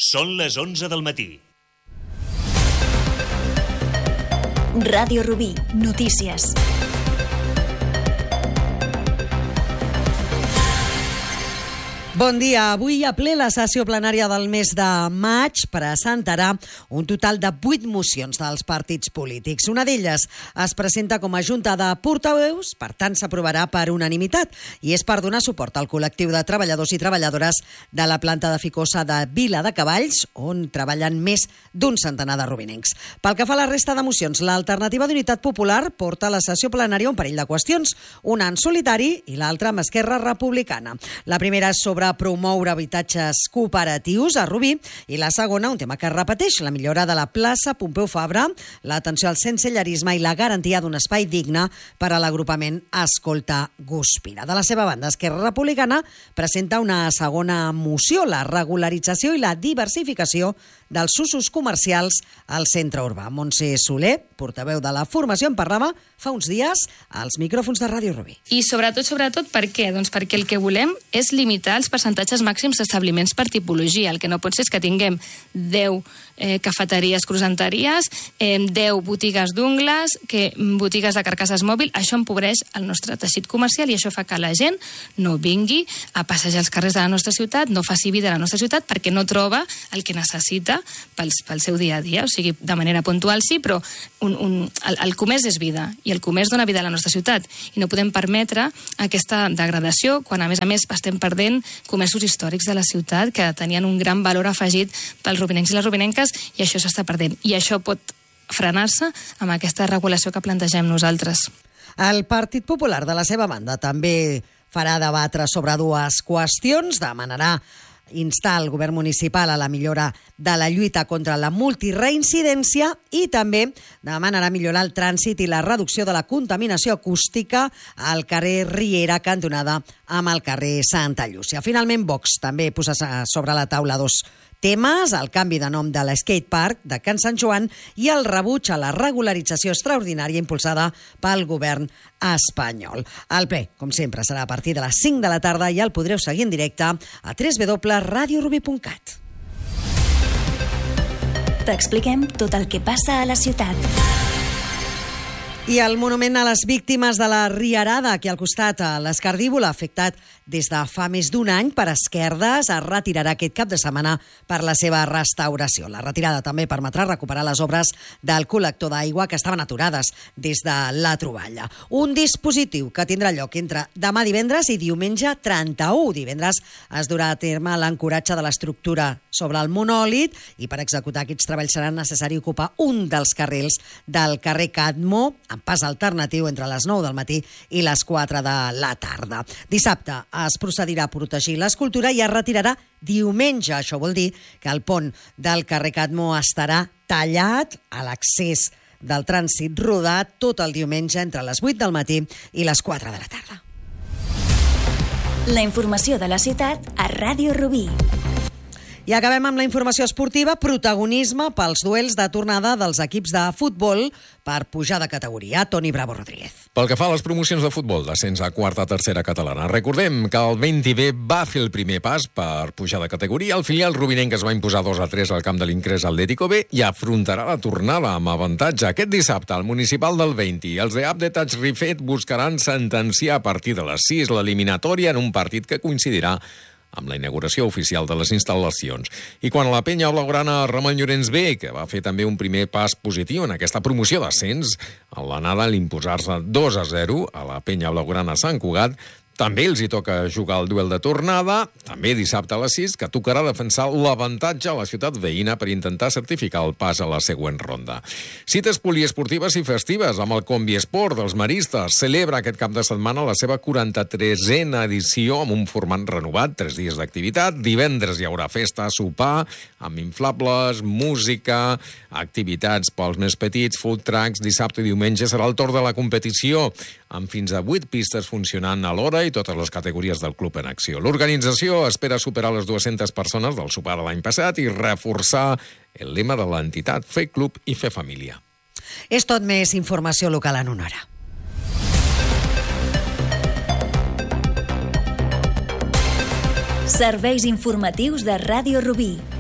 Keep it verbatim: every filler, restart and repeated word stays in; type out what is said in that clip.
Són les onze del matí. Ràdio Rubí, notícies. Bon dia. Avui a ple la sessió plenària del mes de maig presentarà un total de vuit mocions dels partits polítics. Una d'elles es presenta com a junta de portaveus, per tant s'aprovarà per unanimitat, i és per donar suport al col·lectiu de treballadors i treballadores de la planta de Ficosa de Vila de Cavalls, on treballen més d'un centenar de rubinencs. Pel que fa a la resta de mocions, l'Alternativa d'Unitat Popular porta a la sessió plenària un parell de qüestions, una en solitari i l'altra amb Esquerra Republicana. La primera és sobre promoure habitatges cooperatius a Rubí i la segona, un tema que es repeteix, la millora de la plaça Pompeu Fabra, l'atenció al sensellarisme i la garantia d'un espai digne per a l'agrupament Escolta Guspira. De la seva banda, Esquerra Republicana presenta una segona moció, la regularització i la diversificació dels usos comercials al centre urbà. Montse Soler, portaveu de la formació, en parlava fa uns dies als micròfons de Ràdio Rubí. I sobretot, sobretot, per què? Doncs perquè el que volem és limitar els percentatges màxims d'establiments per tipologia. El que no pot ser és que tinguem deu eh, cafeteries, croissanteries, eh, deu botigues d'ungles, que botigues de carcasses mòbil. Això empobreix el nostre teixit comercial i això fa que la gent no vingui a passejar els carrers de la nostra ciutat, no faci vida a la nostra ciutat perquè no troba el que necessita pels, pel seu dia a dia. O sigui, de manera puntual sí, però un, un, el, el comerç és vida i el comerç dona vida a la nostra ciutat i no podem permetre aquesta degradació quan a més a més estem perdent comerços històrics de la ciutat que tenien un gran valor afegit pels rubinencs i les rubinenques i això s'està perdent. I això pot frenar-se amb aquesta regulació que plantegem nosaltres. El Partit Popular, de la seva banda, també farà debatre sobre dues qüestions. Demanarà instar el govern municipal a la millora de la lluita contra la multireincidència i també demanarà millorar el trànsit i la reducció de la contaminació acústica al carrer Riera, cantonada amb el carrer Santa Llúcia. Finalment, Vox també posa sobre la taula dos temes, el canvi de nom de l'Skate Park de Can Sant Joan i el rebuig a la regularització extraordinària impulsada pel govern espanyol. El ple, com sempre, serà a partir de les cinc de la tarda i el podreu seguir en directe a w w w punt radio rubí punt cat. T'expliquem tot el que passa a la ciutat. I el monument a les víctimes de la Rierada, aquí al costat, a l'Escardívola, afectat des de fa més d'un any per esquerdes, es retirarà aquest cap de setmana per la seva restauració. La retirada també permetrà recuperar les obres del col·lector d'aigua que estaven aturades des de la troballa. Un dispositiu que tindrà lloc entre demà divendres i diumenge trenta-u. Divendres es durà a terme l'ancoratge de l'estructura sobre el monòlit i per executar aquests treballs serà necessari ocupar un dels carrils del carrer Cadmo, amb pas alternatiu entre les nou del matí i les quatre de la tarda. Dissabte es procedirà a protegir l'escultura i es retirarà diumenge. Això vol dir que el pont del carrer Cadmo estarà tallat a l'accés del trànsit rodat tot el diumenge entre les vuit del matí i les quatre de la tarda. La informació de la ciutat a Ràdio Rubí. I acabem amb la informació esportiva, protagonisme pels duels de tornada dels equips de futbol per pujar de categoria. Toni Bravo Rodríguez. Pel que fa a les promocions de futbol, d'ascens a quarta a tercera catalana, recordem que el Venti B va fer el primer pas per pujar de categoria. El filial rubinenc es va imposar dos a tres al camp de l'Incrés Atlético B i afrontarà la tornada amb avantatge. Aquest dissabte, al municipal del Venti, els de Abde Touch Rifet buscaran sentenciar a partir de les sis l'eliminatòria en un partit que coincidirà amb la inauguració oficial de les instal·lacions. I quan la penya blaugrana Ramon Llorenç B, que va fer també un primer pas positiu en aquesta promoció d'ascens, a l'anada a l'imposar-se dos a zero a la penya blaugrana Sant Cugat, també els hi toca jugar el duel de tornada, també dissabte a les sis, que tocarà defensar l'avantatge a la ciutat veïna per intentar certificar el pas a la següent ronda. Cites poliesportives i festives amb el Combiesport dels maristes. Celebra aquest cap de setmana la seva quaranta-tresena edició amb un format renovat, tres dies d'activitat. Divendres hi haurà festa, sopar, amb inflables, música, activitats pels més petits, food trucks. Dissabte i diumenge serà el torn de la competició, amb fins a vuit pistes funcionant a l'hora i totes les categories del club en acció. L'organització espera superar les dues-centes persones del sopar de l'any passat i reforçar el lema de l'entitat, fer club i fer família. És tot més informació local en una hora. Serveis informatius de Ràdio Rubí.